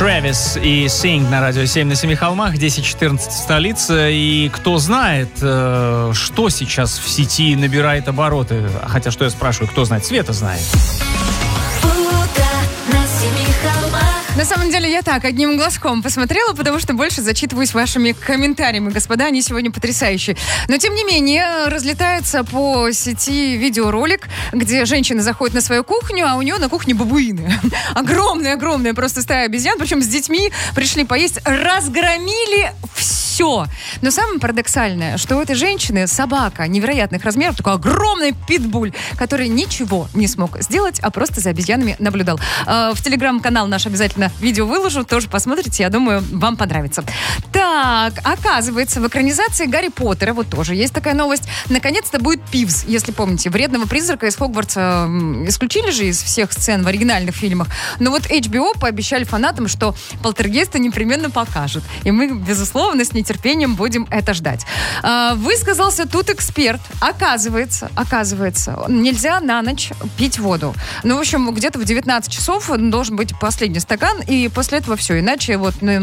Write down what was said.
Трэвис и Sing на радио 7 на 7 холмах, 10:14 в столице. И кто знает, что сейчас в сети набирает обороты. Хотя, что я спрашиваю, кто знает? Света знает. На самом деле я так, одним глазком посмотрела, потому что больше зачитываюсь вашими комментариями, господа, они сегодня потрясающие. Но, тем не менее, разлетается по сети видеоролик, где женщина заходит на свою кухню, а у нее на кухне бабуины. Огромная просто стая обезьян, причем с детьми пришли поесть, разгромили все. Но самое парадоксальное, что у этой женщины собака невероятных размеров, такой огромный питбуль, который ничего не смог сделать, а просто за обезьянами наблюдал. В телеграм-канал наш обязательно видео выложу, тоже посмотрите, я думаю, вам понравится. Так, оказывается, в экранизации Гарри Поттера, вот тоже есть такая новость, наконец-то будет Пивз, если помните, вредного призрака из Хогвартса исключили же из всех сцен в оригинальных фильмах, но вот HBO пообещали фанатам, что Полтергейста непременно покажут, и мы, безусловно, с нетерпением будем это ждать. Высказался тут эксперт, оказывается, нельзя на ночь пить воду. Ну, в общем, где-то в 19 часов должен быть последний стакан, и после этого все. Иначе вот